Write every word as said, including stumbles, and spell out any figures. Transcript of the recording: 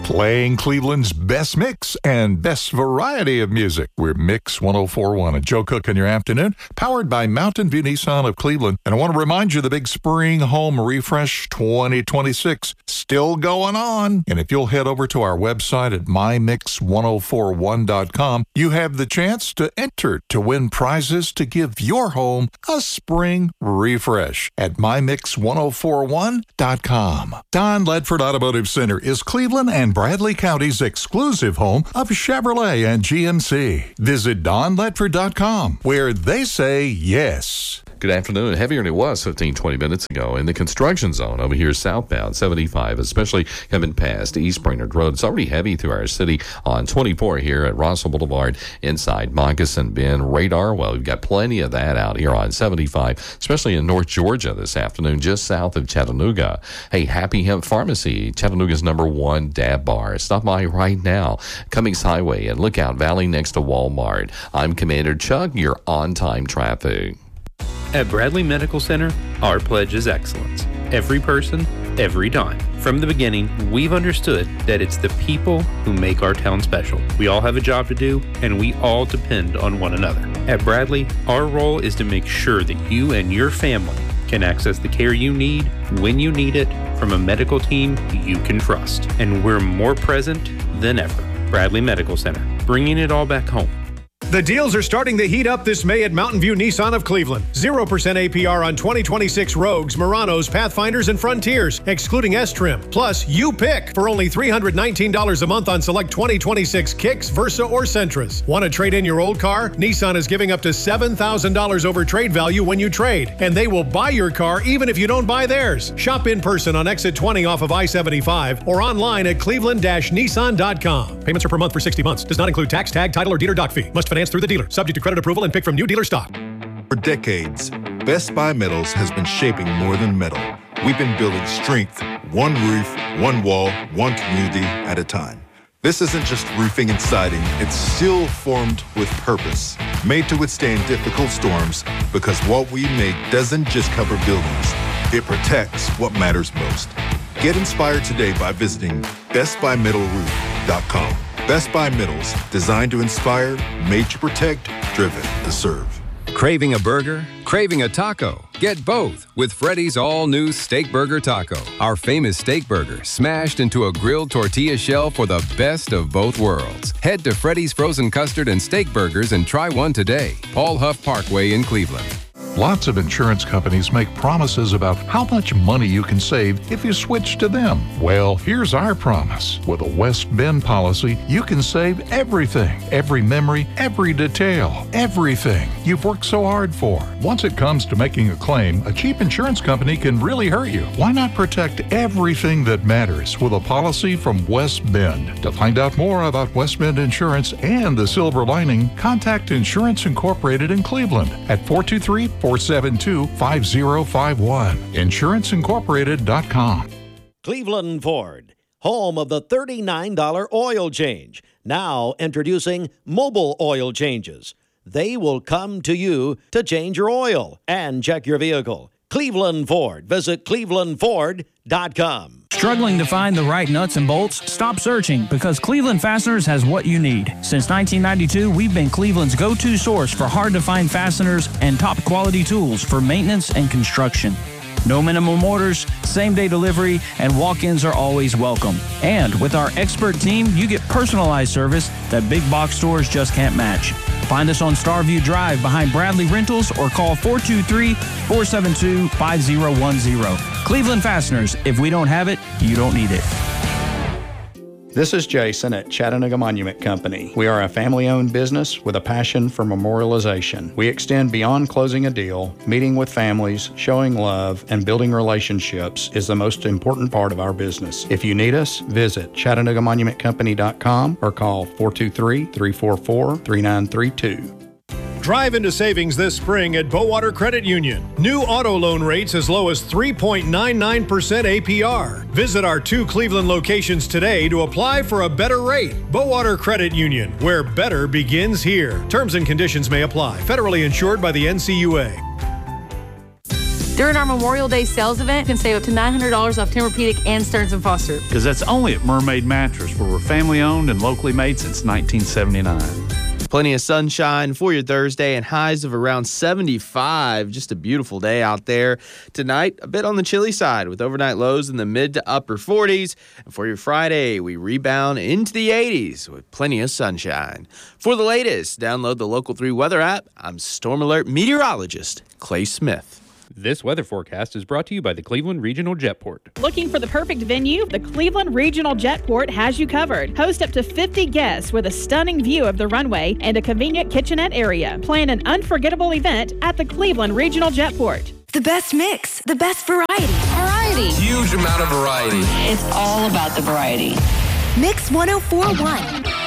Playing Cleveland's best mix and best variety of music. We're Mix one oh four point one and Joe Cook in your afternoon, powered by Mountain View Nissan of Cleveland. And I want to remind you the big Spring Home Refresh twenty twenty-six still going on. And if you'll head over to our website at my mix one oh four one dot com, you have the chance to enter to win prizes to give your home a spring refresh at my mix one oh four one dot com. Don Ledford Automotive Center is Cleveland and Bradley County's exclusive home of Chevrolet and G M C. Visit don ledford dot com, where they say yes. Good afternoon. Heavier than it was fifteen, twenty minutes ago in the construction zone over here southbound seventy-five, especially coming past East Brainerd Road. It's already heavy through our city on twenty-four here at Rossville Boulevard inside Moccasin Bend. Radar, well, we've got plenty of that out here on seventy-five, especially in North Georgia this afternoon, just south of Chattanooga. Hey, Happy Hemp Pharmacy, Chattanooga's number one dab bar. Stop by right now. Cummings Highway and Lookout Valley next to Walmart. I'm Commander Chuck, your on-time traffic. At Bradley Medical Center, our pledge is excellence. Every person, every dime. From the beginning, we've understood that it's the people who make our town special. We all have a job to do, and we all depend on one another. At Bradley, our role is to make sure that you and your family can access the care you need when you need it from a medical team you can trust. And we're more present than ever. Bradley Medical Center, bringing it all back home. The deals are starting to heat up this May at Mountain View Nissan of Cleveland. zero percent A P R on twenty twenty-six Rogues, Muranos, Pathfinders, and Frontiers, excluding S-Trim. Plus, you pick for only three hundred nineteen dollars a month on select twenty twenty-six Kicks, Versa, or Sentras. Want to trade in your old car? Nissan is giving up to seven thousand dollars over trade value when you trade, and they will buy your car even if you don't buy theirs. Shop in person on exit twenty off of I seventy-five or online at cleveland dash nissan dot com. Payments are per month for sixty months. Does not include tax, tag, title, or dealer doc fee. Must finance through the dealer. Subject to credit approval and pick from new dealer stock. For decades, Best Buy Metals has been shaping more than metal. We've been building strength, one roof, one wall, one community at a time. This isn't just roofing and siding, it's steel formed with purpose, made to withstand difficult storms, because what we make doesn't just cover buildings, it protects what matters most. Get inspired today by visiting best buy metal roof dot com. Best Buy Metals, designed to inspire, made to protect, driven to serve. Craving a burger? Craving a taco? Get both with Freddy's all-new Steak Burger Taco. Our famous steak burger smashed into a grilled tortilla shell for the best of both worlds. Head to Freddy's Frozen Custard and Steak Burgers and try one today. Paul Huff Parkway in Cleveland. Lots of insurance companies make promises about how much money you can save if you switch to them. Well, here's our promise. With a West Bend policy, you can save everything, every memory, every detail, everything you've worked so hard for. Once it comes to making a claim, a cheap insurance company can really hurt you. Why not protect everything that matters with a policy from West Bend? To find out more about West Bend Insurance and the silver lining, contact Insurance Incorporated in Cleveland at four two three, four seven two, five zero five one. insurance incorporated dot com. Cleveland Ford, home of the thirty-nine dollars oil change. Now introducing mobile oil changes. They will come to you to change your oil and check your vehicle. Cleveland Ford. Visit cleveland ford dot com. Struggling to find the right nuts and bolts? Stop searching, because Cleveland Fasteners has what you need. Since nineteen ninety-two, we've been Cleveland's go-to source for hard-to-find fasteners and top-quality tools for maintenance and construction. No minimum orders, same-day delivery, and walk-ins are always welcome. And with our expert team, you get personalized service that big box stores just can't match. Find us on Starview Drive behind Bradley Rentals or call four two three, four seven two, five zero one zero. Cleveland Fasteners. If we don't have it, you don't need it. This is Jason at Chattanooga Monument Company. We are a family-owned business with a passion for memorialization. We extend beyond closing a deal. Meeting with families, showing love, and building relationships is the most important part of our business. If you need us, visit chattanooga monument company dot com or call four two three, three four four, three nine three two. Drive into savings this spring at Bowater Credit Union. New auto loan rates as low as three point nine nine percent A P R. Visit our two Cleveland locations today to apply for a better rate. Bowater Credit Union, where better begins here. Terms and conditions may apply. Federally insured by the N C U A. During our Memorial Day sales event, you can save up to nine hundred dollars off Tempur-Pedic and Stearns and Foster. Because that's only at Mermaid Mattress, where we're family-owned and locally made since nineteen seventy-nine. Plenty of sunshine for your Thursday and highs of around seventy-five. Just a beautiful day out there. Tonight, a bit on the chilly side with overnight lows in the mid to upper forties. And for your Friday, we rebound into the eighties with plenty of sunshine. For the latest, download the Local three weather app. I'm Storm Alert meteorologist Clay Smith. This weather forecast is brought to you by the Cleveland Regional Jetport. Looking for the perfect venue? The Cleveland Regional Jetport has you covered. Host up to fifty guests with a stunning view of the runway and a convenient kitchenette area. Plan an unforgettable event at the Cleveland Regional Jetport. The best mix, the best variety. Variety. Huge amount of variety. It's all about the variety. Mix one oh four point one.